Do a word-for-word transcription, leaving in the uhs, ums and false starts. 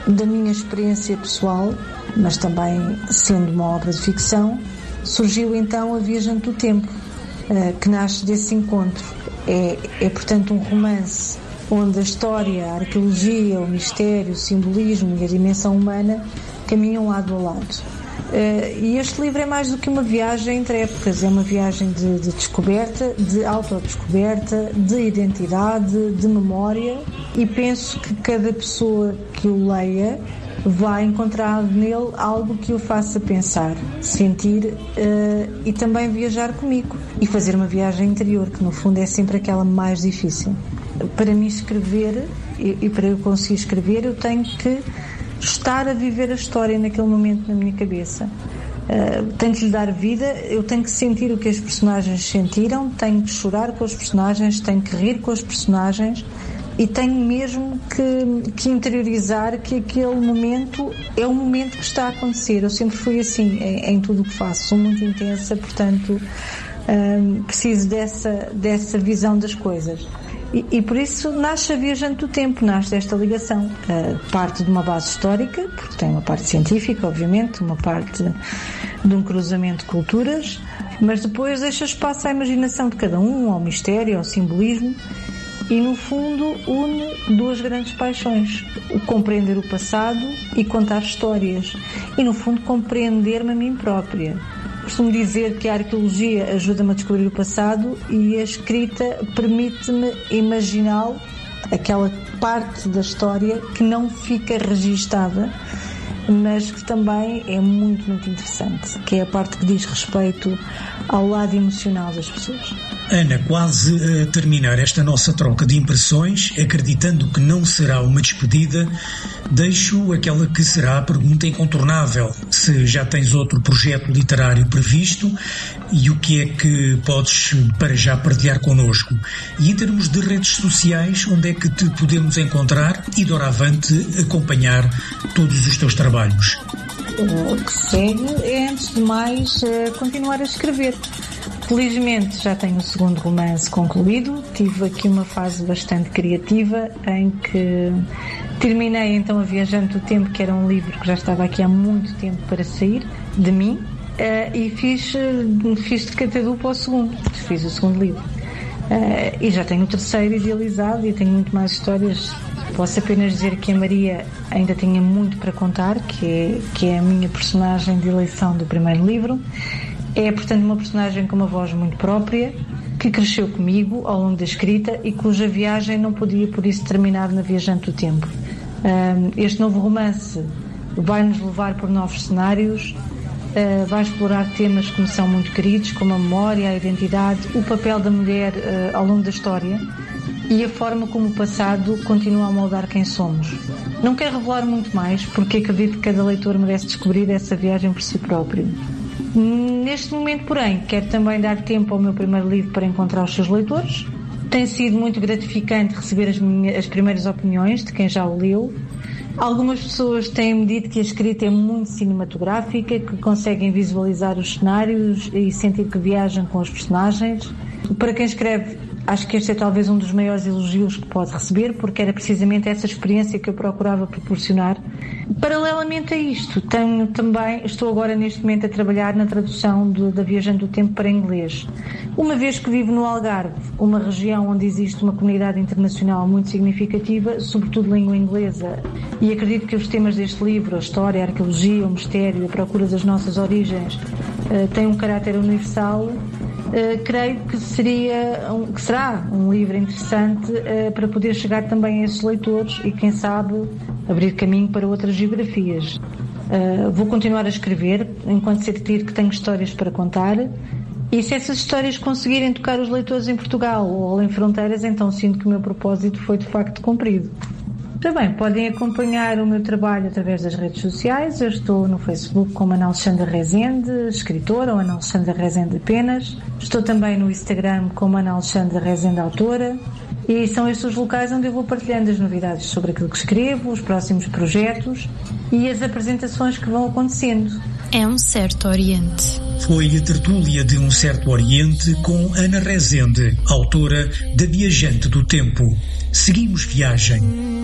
da minha experiência pessoal, mas também sendo uma obra de ficção, surgiu então A Viajante do Tempo, que nasce desse encontro. É, é portanto um romance onde a história, a arqueologia, o mistério, o simbolismo e a dimensão humana caminham lado a lado. Uh, e este livro é mais do que uma viagem entre épocas, é uma viagem de, de descoberta, de autodescoberta, de identidade, de memória, e penso que cada pessoa que o leia vai encontrar nele algo que o faça pensar, sentir uh, e também viajar comigo e fazer uma viagem interior, que no fundo é sempre aquela mais difícil. Para mim escrever, e, e para eu conseguir escrever, eu tenho que estar a viver a história naquele momento na minha cabeça. Uh, tenho que lhe dar vida, eu tenho que sentir o que as personagens sentiram, tenho que chorar com os personagens, tenho que rir com os personagens e tenho mesmo que, que interiorizar que aquele momento é o momento que está a acontecer. Eu sempre fui assim em, em tudo o que faço, sou muito intensa, portanto um, preciso dessa, dessa visão das coisas. E, e por isso nasce A Viajante do Tempo, nasce desta ligação. Uh, parte de uma base histórica, porque tem uma parte científica, obviamente, uma parte de um cruzamento de culturas, mas depois deixa espaço à imaginação de cada um, ao mistério, ao simbolismo, e no fundo une duas grandes paixões: o compreender o passado e contar histórias, e no fundo compreender-me a mim própria. Costumo dizer que a arqueologia ajuda-me a descobrir o passado e a escrita permite-me imaginá-lo, aquela parte da história que não fica registada, mas que também é muito, muito interessante, que é a parte que diz respeito ao lado emocional das pessoas. Ana, quase a terminar esta nossa troca de impressões, acreditando que não será uma despedida, deixo aquela que será a pergunta incontornável: se já tens outro projeto literário previsto e o que é que podes para já partilhar connosco? E em termos de redes sociais, onde é que te podemos encontrar e doravante acompanhar todos os teus trabalhos? O que segue é, antes de mais, continuar a escrever. Felizmente já tenho o segundo romance concluído. Tive aqui uma fase bastante criativa em que terminei então A Viajante do Tempo, que era um livro que já estava aqui há muito tempo para sair de mim, e fiz, fiz de catadu para o segundo, fiz o segundo livro. E já tenho o terceiro idealizado e tenho muito mais histórias. Posso apenas dizer que a Maria ainda tinha muito para contar, que é, que é a minha personagem de eleição do primeiro livro. É, portanto, uma personagem com uma voz muito própria, que cresceu comigo ao longo da escrita e cuja viagem não podia, por isso, terminar na Viajante do Tempo. Este novo romance vai-nos levar por novos cenários, vai explorar temas que me são muito queridos, como a memória, a identidade, o papel da mulher ao longo da história e a forma como o passado continua a moldar quem somos. Não quero revelar muito mais, porque acredito que cada leitor merece descobrir essa viagem por si próprio. Neste momento, porém, quero também dar tempo ao meu primeiro livro para encontrar os seus leitores. Tem sido muito gratificante receber as, minhas, as primeiras opiniões de quem já o leu. Algumas pessoas têm-me dito que a escrita é muito cinematográfica, que conseguem visualizar os cenários e sentir que viajam com os personagens. Para quem escreve, acho que este é talvez um dos maiores elogios que pode receber, porque era precisamente essa experiência que eu procurava proporcionar. Paralelamente a isto, tenho também, estou agora neste momento a trabalhar na tradução do, da Viajante do Tempo para inglês. Uma vez que vivo no Algarve, uma região onde existe uma comunidade internacional muito significativa, sobretudo língua inglesa, e acredito que os temas deste livro, a história, a arqueologia, o mistério, a procura das nossas origens, uh, têm um caráter universal. Uh, creio que, seria um, que será um livro interessante uh, para poder chegar também a esses leitores e, quem sabe, abrir caminho para outras geografias. Uh, vou continuar a escrever, enquanto sentir que tenho histórias para contar, e se essas histórias conseguirem tocar os leitores em Portugal ou além fronteiras, então sinto que o meu propósito foi de facto cumprido. Também podem acompanhar o meu trabalho através das redes sociais. Eu estou no Facebook como Ana Alexandra Rezende, escritora, ou Ana Alexandra Rezende apenas. Estou também no Instagram como Ana Alexandra Rezende, autora. E são estes os locais onde eu vou partilhando as novidades sobre aquilo que escrevo, os próximos projetos e as apresentações que vão acontecendo. É um certo Oriente. Foi a tertúlia de Um Certo Oriente com Ana Rezende, autora da Viajante do Tempo. Seguimos viagem.